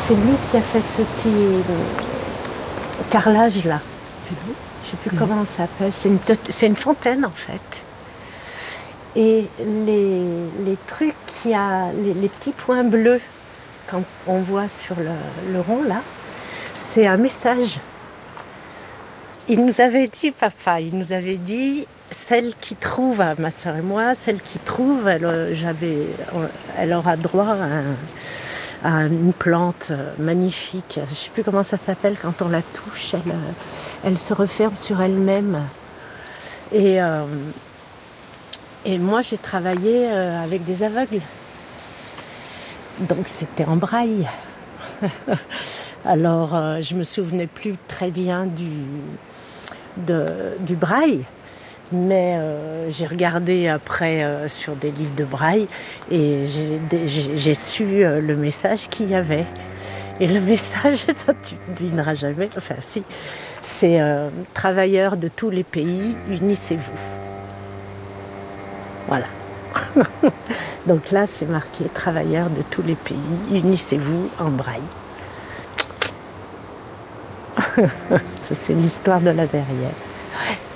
c'est lui qui a fait ce petit carrelage là. C'est beau. Je sais plus comment ça s'appelle. C'est une fontaine en fait. Et les trucs qu'il y a, les petits points bleus quand on voit sur le rond là, c'est un message. Il nous avait dit, papa, celle qui trouve, ma soeur et moi, celle qui trouve, elle aura droit à une plante magnifique. Je ne sais plus comment ça s'appelle, quand on la touche, elle se referme sur elle-même. Et moi, j'ai travaillé avec des aveugles. Donc, c'était en braille. Alors, je me souvenais plus très bien du braille. Mais j'ai regardé après sur des livres de braille et j'ai su le message qu'il y avait. Et le message, ça tu ne devineras jamais, enfin si, c'est travailleurs de tous les pays, unissez-vous. Voilà. Donc là, c'est marqué travailleurs de tous les pays, unissez-vous en braille. Ça, c'est l'histoire de la verrière. Ouais.